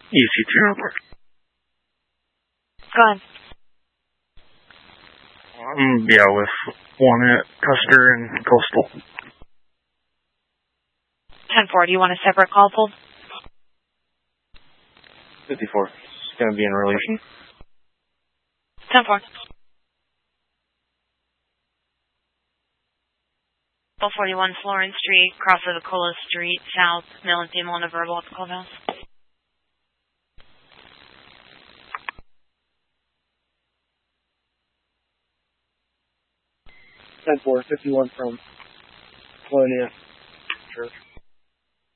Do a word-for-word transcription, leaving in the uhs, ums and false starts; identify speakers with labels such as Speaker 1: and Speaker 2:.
Speaker 1: E C two report.
Speaker 2: Go ahead.
Speaker 1: Um, yeah, with one at Custer and Coastal.
Speaker 2: ten four, do you want a separate call pulled?
Speaker 3: fifty-four. It's going to be in relation.
Speaker 2: ten four. forty-one Florence Street, cross of the Cola Street, south, male and female in a verbal at the clubhouse.
Speaker 3: ten four, fifty-one from Colonia Church.